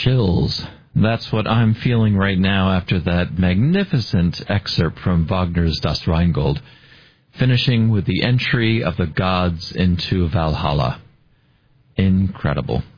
Chills. That's what I'm feeling right now after that magnificent excerpt from Wagner's Das Rheingold, finishing with the entry of the gods into Valhalla. Incredible.